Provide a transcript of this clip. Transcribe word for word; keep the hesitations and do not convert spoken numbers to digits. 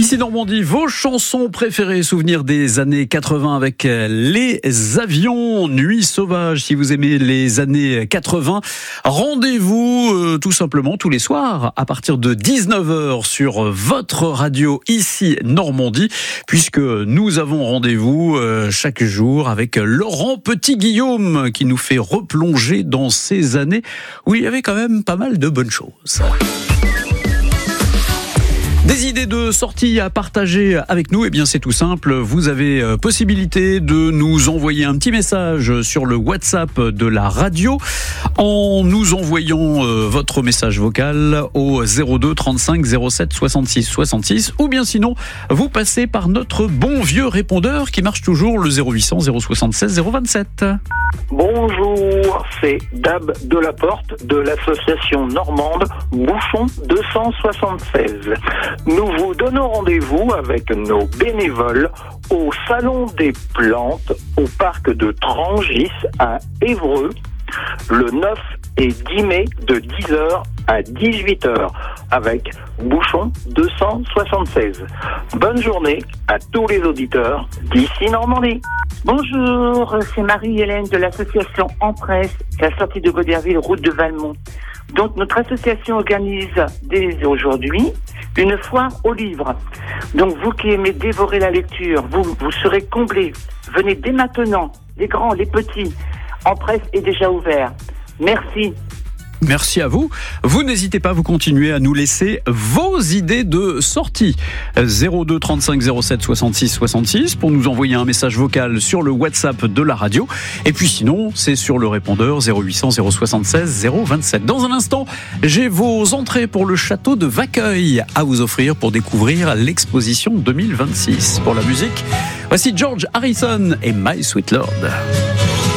Ici Normandie, vos chansons préférées, souvenirs des années quatre-vingts avec les avions, Nuit sauvage. Si vous aimez les années quatre-vingts, rendez-vous euh, tout simplement tous les soirs à partir de dix-neuf heures sur votre radio ici Normandie, puisque nous avons rendez-vous euh, chaque jour avec Laurent Petit-Guillaume qui nous fait replonger dans ces années où il y avait quand même pas mal de bonnes choses. Des idées de sortie à partager avec nous, eh bien c'est tout simple, vous avez possibilité de nous envoyer un petit message sur le WhatsApp de la radio en nous envoyant votre message vocal au zéro deux trente-cinq zéro sept soixante-six soixante-six, ou bien sinon vous passez par notre bon vieux répondeur qui marche toujours, le zéro huit cents zéro soixante-seize zéro vingt-sept. Bonjour, c'est Dab de la Porte de l'association normande Bouchon deux cent soixante-seize. Nous vous donnons rendez-vous avec nos bénévoles au Salon des Plantes au parc de Trangis à Évreux le neuf et dix mai de dix heures à dix-huit heures avec Bouchon deux cent soixante-seize. Bonne journée à tous les auditeurs d'ici Normandie. Bonjour, c'est Marie-Hélène de l'association En Presse, la sortie de Goderville, route de Valmont. Donc notre association organise dès aujourd'hui une foire aux livres. Donc vous qui aimez dévorer la lecture, vous, vous serez comblés. Venez dès maintenant, les grands, les petits. En Presse est déjà ouvert. Merci. Merci à vous. Vous n'hésitez pas, vous continuez à nous laisser vos idées de sortie. zéro deux trente-cinq zéro sept soixante-six soixante-six pour nous envoyer un message vocal sur le WhatsApp de la radio. Et puis sinon, c'est sur le répondeur zéro huit cents zéro soixante-seize zéro vingt-sept. Dans un instant, j'ai vos entrées pour le château de Vacqueuil à vous offrir pour découvrir l'exposition deux mille vingt-six. Pour la musique, voici George Harrison et My Sweet Lord.